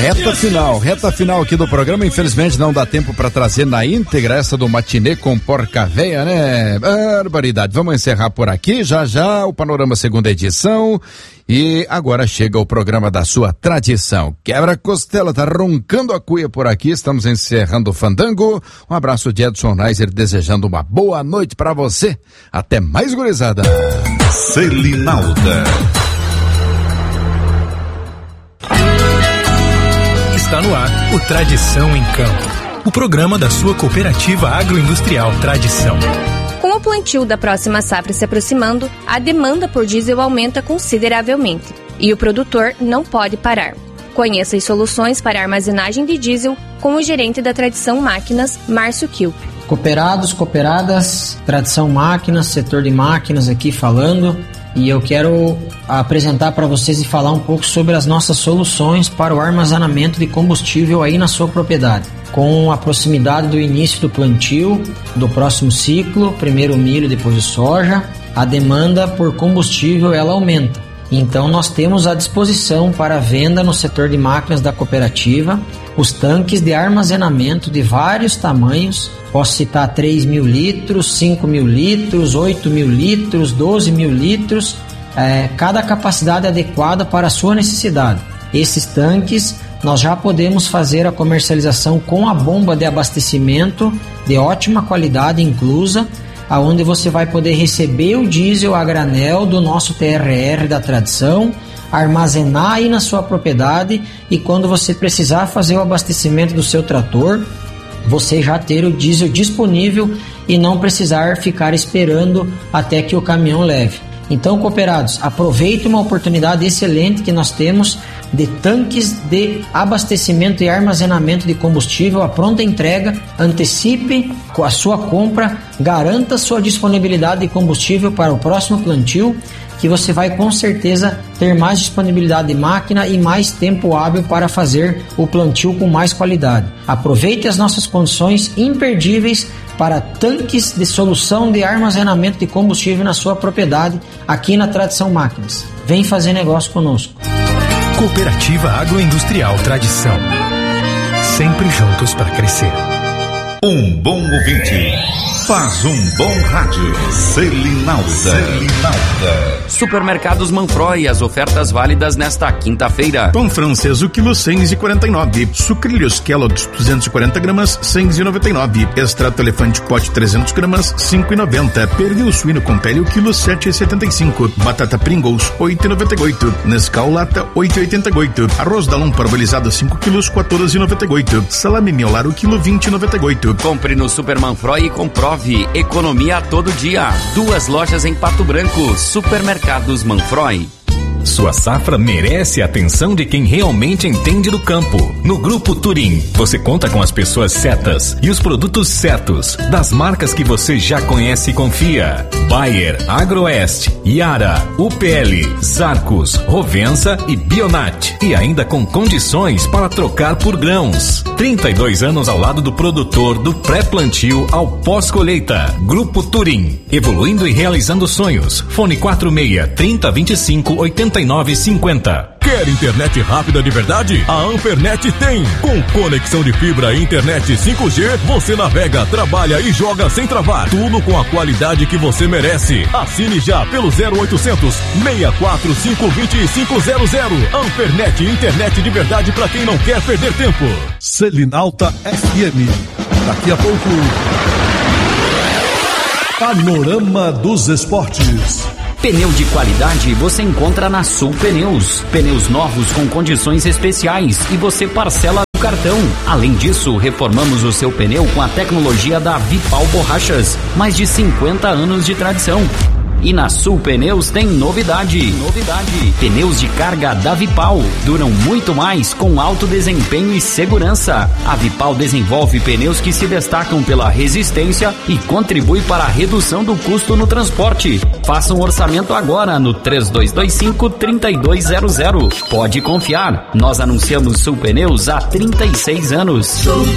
Reta final aqui do programa. Infelizmente não dá tempo para trazer na íntegra essa do matinê com porca véia, né? Barbaridade. Vamos encerrar por aqui. Já o Panorama segunda edição. E agora chega o programa da sua tradição. Quebra-costela, tá roncando a cuia por aqui. Estamos encerrando o Fandango. Um abraço de Edson Reiser, desejando uma boa noite para você. Até mais, gurizada. Selinalda. Está no ar o Tradição em Campo, o programa da sua cooperativa agroindustrial Tradição. Com o plantio da próxima safra se aproximando, a demanda por diesel aumenta consideravelmente e o produtor não pode parar. Conheça as soluções para armazenagem de diesel com o gerente da Tradição Máquinas, Márcio Kilp. Cooperados, cooperadas, Tradição Máquinas, setor de máquinas aqui falando. E eu quero apresentar para vocês e falar um pouco sobre as nossas soluções para o armazenamento de combustível aí na sua propriedade. Com a proximidade do início do plantio, do próximo ciclo, primeiro o milho, depois o soja, a demanda por combustível ela aumenta. Então nós temos à disposição para venda no setor de máquinas da cooperativa os tanques de armazenamento de vários tamanhos. Posso citar 3.000 litros, 5.000 litros, 8.000 litros, 12.000 litros, cada capacidade adequada para a sua necessidade. Esses tanques nós já podemos fazer a comercialização com a bomba de abastecimento de ótima qualidade inclusa, aonde você vai poder receber o diesel a granel do nosso TRR da Tradição, armazenar aí na sua propriedade e quando você precisar fazer o abastecimento do seu trator, você já ter o diesel disponível e não precisar ficar esperando até que o caminhão leve. Então, cooperados, aproveite uma oportunidade excelente que nós temos de tanques de abastecimento e armazenamento de combustível à pronta entrega. Antecipe a sua compra, garanta sua disponibilidade de combustível para o próximo plantio, que você vai com certeza ter mais disponibilidade de máquina e mais tempo hábil para fazer o plantio com mais qualidade. Aproveite as nossas condições imperdíveis para tanques de solução de armazenamento de combustível na sua propriedade aqui na Tradição Máquinas. Vem fazer negócio conosco. Cooperativa Agroindustrial Tradição. Sempre juntos para crescer. Um bom ouvinte faz um bom rádio. Selinalda. Supermercados Manfroy, as ofertas válidas nesta quinta-feira. Pão francês, o quilo 149. Sucrilhos Kellogg's 240 gramas, 199. Extrato elefante pote 300 gramas, 5,90. Pernil suíno com pele, o quilo 7,75. Batata Pringles, 8,98. Nescau lata, 8,88. Arroz Dalon parbolizado 5 quilos, 14,98. Salame miolar, o quilo 20,98. Compre no Super Manfroy e comprove. Economia todo dia. 2 lojas em Pato Branco. Supermercados Manfroy. Sua safra merece a atenção de quem realmente entende do campo. No Grupo Turim, você conta com as pessoas certas e os produtos certos, das marcas que você já conhece e confia. Bayer, Agroeste, Yara, UPL, Zarcos, Rovensa e Bionat. E ainda com condições para trocar por grãos. 32 anos ao lado do produtor, do pré-plantio ao pós-colheita. Grupo Turim, evoluindo e realizando sonhos. Fone 46-3025-8950. Quer internet rápida de verdade? A Ampernet tem. Com conexão de fibra e internet 5G, você navega, trabalha e joga sem travar. Tudo com a qualidade que você merece. Assine já pelo 0800 645 2500. Ampernet, internet de verdade para quem não quer perder tempo. Selinalta FM. Daqui a pouco, Panorama dos Esportes. Pneu de qualidade você encontra na Sul Pneus. Pneus novos com condições especiais e você parcela no cartão. Além disso, reformamos o seu pneu com a tecnologia da Vipal Borrachas. Mais de 50 anos de tradição. E na Sul Pneus tem novidade. Pneus de carga da Vipal duram muito mais com alto desempenho e segurança. A Vipal desenvolve pneus que se destacam pela resistência e contribui para a redução do custo no transporte. Faça um orçamento agora no 3225-3200. Pode confiar, nós anunciamos Sul Pneus há 36 anos. Sul